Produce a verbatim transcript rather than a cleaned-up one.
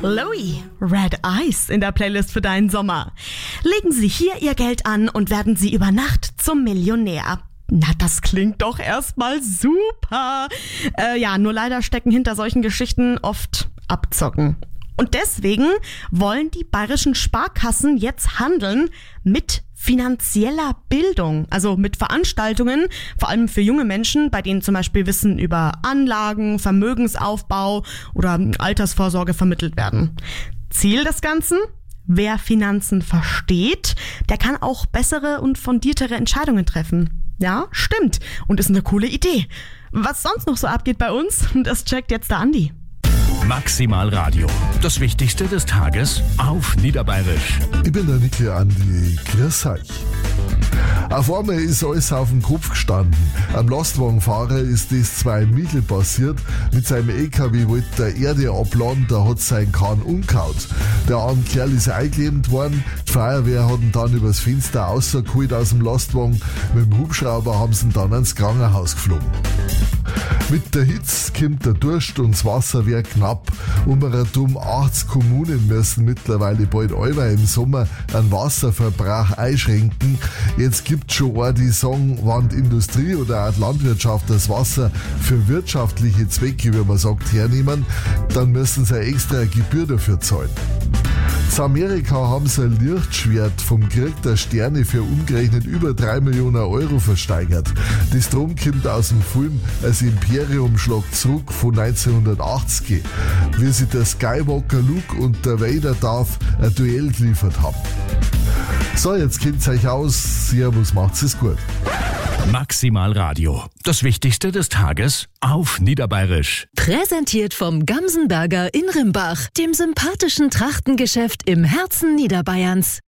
Chloe, Red Eyes in der Playlist für deinen Sommer. Legen Sie hier Ihr Geld an und werden Sie über Nacht zum Millionär. Na, das klingt doch erstmal super. Äh, ja, nur leider stecken hinter solchen Geschichten oft Abzocken. Und deswegen wollen die bayerischen Sparkassen jetzt handeln mit finanzieller Bildung, also mit Veranstaltungen, vor allem für junge Menschen, bei denen zum Beispiel Wissen über Anlagen, Vermögensaufbau oder Altersvorsorge vermittelt werden. Ziel des Ganzen? Wer Finanzen versteht, der kann auch bessere und fundiertere Entscheidungen treffen. Ja, stimmt. Und ist eine coole Idee. Was sonst noch so abgeht bei uns, das checkt jetzt der Andi. Maximal Radio. Das Wichtigste des Tages auf Niederbayerisch. Ich bin der Niki Andi. Grüß euch. Auf einmal ist alles auf den Kopf gestanden. Am Lastwagenfahrer ist das zwei Michel passiert. Mit seinem L K W wollte der Erde abladen, da hat sein Kahn umgehauen. Der arme Kerl ist eingeklemmt worden. Die Feuerwehr hat ihn dann übers Fenster rausgeholt aus dem Lastwagen. Mit dem Hubschrauber haben sie ihn dann ins Krankenhaus geflogen. Mit der Hitze kommt der Durst und das Wasser wird knapp. Um rundum achtzig Kommunen müssen mittlerweile bald alle im Sommer einen Wasserverbrauch einschränken. Jetzt gibt es schon eine, die sagen, wenn die Industrie oder auch die Landwirtschaft das Wasser für wirtschaftliche Zwecke, wie man sagt, hernehmen, dann müssen sie eine extra Gebühr dafür zahlen. In Amerika haben sie ein Lichtschwert vom Krieg der Sterne für umgerechnet über drei Millionen Euro versteigert. Das Drum kommt aus dem Film Das Imperium schlägt zurück von neunzehnhundertachtzig, wie sich der Skywalker Luke und der Vader Darth ein Duell geliefert haben. So, jetzt kennt's euch aus. Servus, macht's es gut. Maximal Radio. Das Wichtigste des Tages auf Niederbayerisch. Präsentiert vom Gamsenberger in Rimbach, dem sympathischen Trachtengeschäft im Herzen Niederbayerns.